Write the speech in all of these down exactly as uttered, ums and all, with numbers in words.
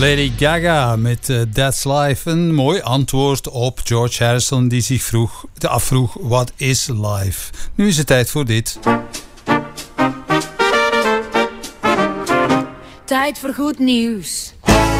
Lady Gaga met uh, That's Life. Een mooi antwoord op George Harrison die zich vroeg, afvroeg, what is life? Nu is het tijd voor dit. Tijd voor goed nieuws.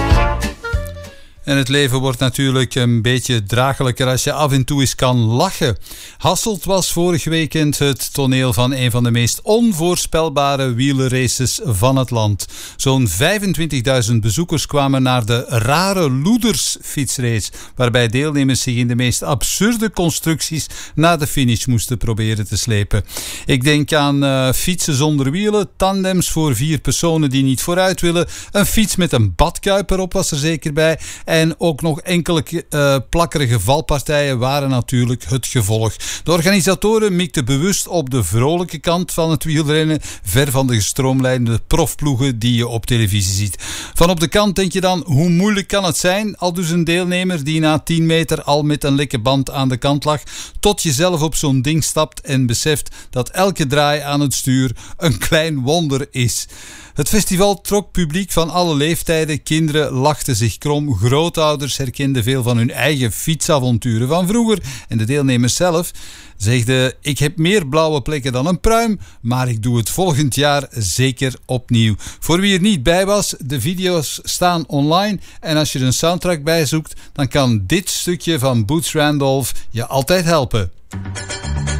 En het leven wordt natuurlijk een beetje draaglijker als je af en toe eens kan lachen. Hasselt was vorig weekend het toneel van een van de meest onvoorspelbare wielerraces van het land. Zo'n vijfentwintigduizend bezoekers kwamen naar de Rare Loeders fietsrace, waarbij deelnemers zich in de meest absurde constructies naar de finish moesten proberen te slepen. Ik denk aan uh, fietsen zonder wielen, tandems voor vier personen die niet vooruit willen, een fiets met een badkuip erop was er zeker bij. En ook nog enkele uh, plakkerige valpartijen waren natuurlijk het gevolg. De organisatoren mikten bewust op de vrolijke kant van het wielrennen, ver van de gestroomlijnde profploegen die je op televisie ziet. Van op de kant denk je dan, hoe moeilijk kan het zijn? Al dus een deelnemer die na tien meter al met een lekke band aan de kant lag, tot je zelf op zo'n ding stapt en beseft dat elke draai aan het stuur een klein wonder is. Het festival trok publiek van alle leeftijden. Kinderen lachten zich krom. Grootouders herkenden veel van hun eigen fietsavonturen van vroeger. En de deelnemers zelf zegden: ik heb meer blauwe plekken dan een pruim, maar ik doe het volgend jaar zeker opnieuw. Voor wie er niet bij was, de video's staan online. En als je er een soundtrack bij zoekt, dan kan dit stukje van Boots Randolph je altijd helpen.